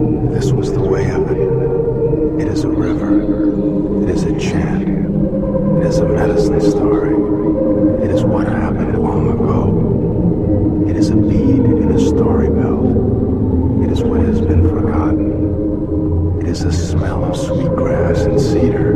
This was the way of it. It is a river. It is a chant. It is a medicine story. It is what happened long ago. It is a bead in a story belt. It is what has been forgotten. It is a smell of sweet grass and cedar.